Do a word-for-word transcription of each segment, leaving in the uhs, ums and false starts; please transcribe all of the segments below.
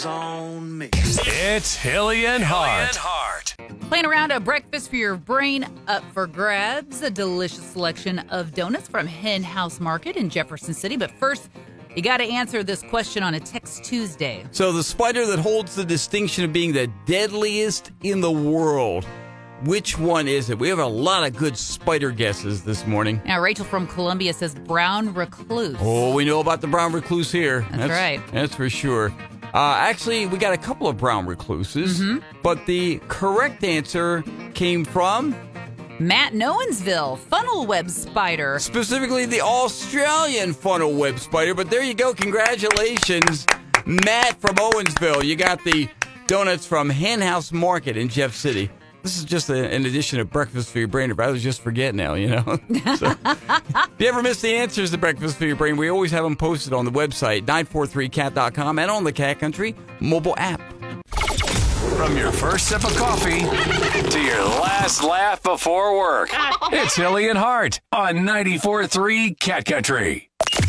On me. It's Hilly and Hart. Playing around a breakfast for your brain up for grabs. A delicious selection of donuts from Hen House Market in Jefferson City. But first, you got to answer this question on a Text Tuesday. So the spider that holds the distinction of being the deadliest in the world, which one is it? We have a lot of good spider guesses this morning. Now, Rachel from Columbia says brown recluse. Oh, we know about the brown recluse here. That's, that's right. That's for sure. Uh, actually, we got a couple of brown recluses, mm-hmm. but the correct answer came from Matt in Owensville, funnel web spider. Specifically the Australian funnel web spider. But there you go. Congratulations, Matt from Owensville. You got the donuts from Hen House Market in Jeff City. This is just a, an edition of Breakfast for Your Brain. I was just forgetting now, you know. So, if you ever miss the answers to Breakfast for Your Brain, we always have them posted on the website, nine four three cat dot com, and on the Cat Country mobile app. From your first sip of coffee to your last laugh before work, it's Hilly and Hart on ninety-four point three Cat Country.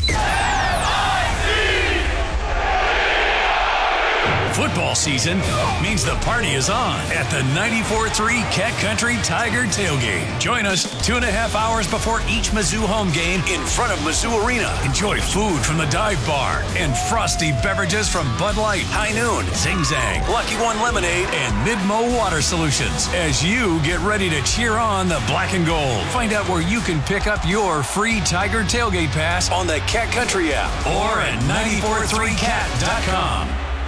Football season means the party is on at the ninety-four point three Cat Country Tiger Tailgate. Join us two and a half hours before each Mizzou home game in front of Mizzou Arena. Enjoy food from the dive bar and frosty beverages from Bud Light, High Noon, Zing Zang, Lucky One Lemonade, and Midmo Water Solutions as you get ready to cheer on the black and gold. Find out where you can pick up your free Tiger Tailgate Pass on the Cat Country app or at ninety-four point three cat dot com.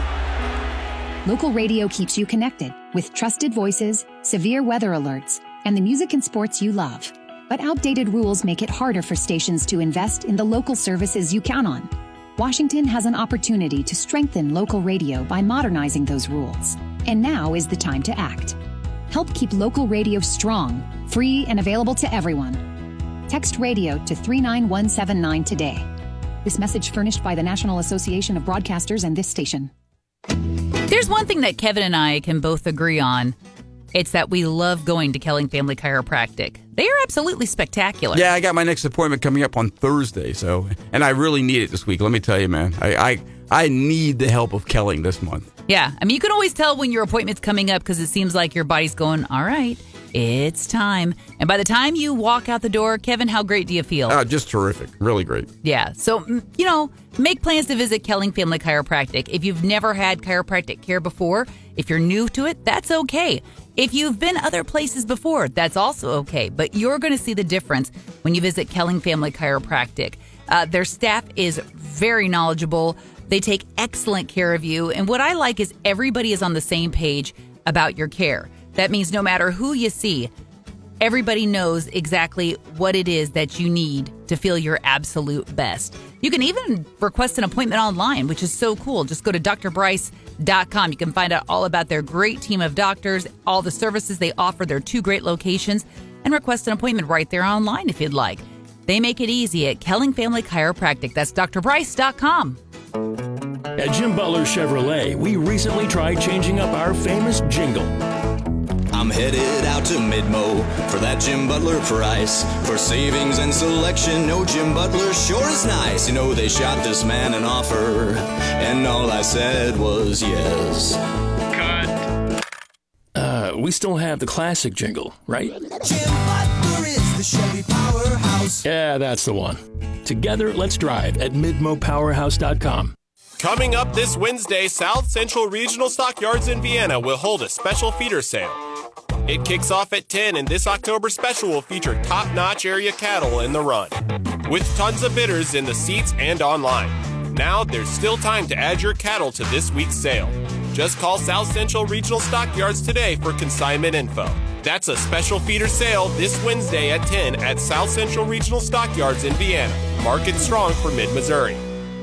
Local radio keeps you connected with trusted voices, severe weather alerts, and the music and sports you love. But outdated rules make it harder for stations to invest in the local services you count on. Washington has an opportunity to strengthen local radio by modernizing those rules. And now is the time to act. Help keep local radio strong, free, and available to everyone. Text radio to three nine one seven nine today. This message furnished by the National Association of Broadcasters and this station. There's one thing that Kevin and I can both agree on. It's that we love going to Kelling Family Chiropractic. They are absolutely spectacular. Yeah, I got my next appointment coming up on Thursday, so and I really need it this week. Let me tell you, man. I I, I need the help of Kelling this month. Yeah, I mean, you can always tell when your appointment's coming up because it seems like your body's going, all right, it's time. And by the time you walk out the door, Kevin, how great do you feel? Uh, just terrific. Really great. Yeah. So, you know, make plans to visit Kelling Family Chiropractic. If you've never had chiropractic care before, if you're new to it, that's okay. If you've been other places before, that's also okay. But you're going to see the difference when you visit Kelling Family Chiropractic. Uh, their staff is very knowledgeable. They take excellent care of you. And what I like is everybody is on the same page about your care. That means no matter who you see, everybody knows exactly what it is that you need to feel your absolute best. You can even request an appointment online, which is so cool. Just go to D R Bryce dot com. You can find out all about their great team of doctors, all the services they offer, their two great locations, and request an appointment right there online if you'd like. They make it easy at Kelling Family Chiropractic. That's D R Bryce dot com. At Jim Butler Chevrolet, we recently tried changing up our famous jingle. I'm headed out to Midmo for that Jim Butler price. For savings and selection, no, Jim Butler sure is nice. You know, they shot this man an offer, and all I said was yes. Cut. Uh, we still have the classic jingle, right? Jim Butler is the Chevy powerhouse. Yeah, that's the one. Together, let's drive at midmo powerhouse dot com. Coming up this Wednesday, South Central Regional Stockyards in Vienna will hold a special feeder sale. It kicks off at ten, and this October special will feature top-notch area cattle in the run, with tons of bidders in the seats and online. Now, there's still time to add your cattle to this week's sale. Just call South Central Regional Stockyards today for consignment info. That's a special feeder sale this Wednesday at ten at South Central Regional Stockyards in Vienna. Market strong for Mid-Missouri.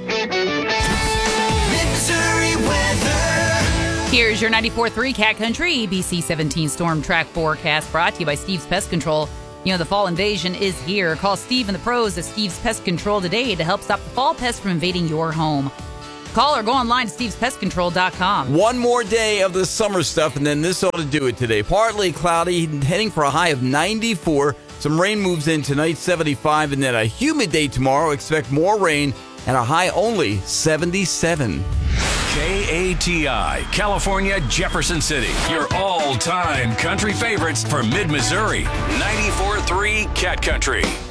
Mid-Missouri weather. Here's your ninety-four point three Cat Country E B C seventeen Storm Track forecast brought to you by Steve's Pest Control. You know, the fall invasion is here. Call Steve and the pros of Steve's Pest Control today to help stop the fall pests from invading your home. Call or go online to steves pest control dot com. One more day of the summer stuff, and then this ought to do it today. Partly cloudy, heading for a high of ninety-four. Some rain moves in tonight, seventy-five, and then a humid day tomorrow. Expect more rain and a high only seventy-seven. K A T I, California, Jefferson City. Your all-time country favorites for mid-Missouri. ninety-four point three Cat Country.